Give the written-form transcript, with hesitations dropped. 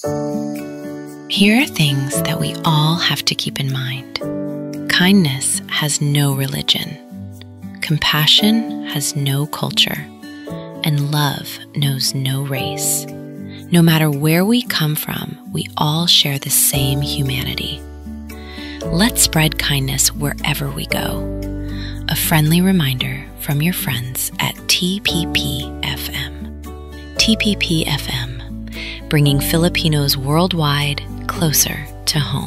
Here are things that we all have to keep in mind. Kindness has no religion. Compassion has no culture. And love knows no race. No matter where we come from, we all share the same humanity. Let's spread kindness wherever we go. A friendly reminder from your friends at TPP-FM. TPP-FM, bringing Filipinos worldwide closer to home.